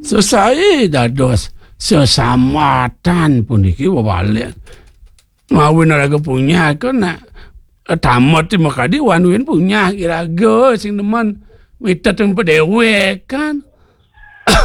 Sesae dados sesamatan puniki wawalen. Mawin raga punya kena tamat makadi wanuin punya kiraga sing nemen mitet yang pedewe kan.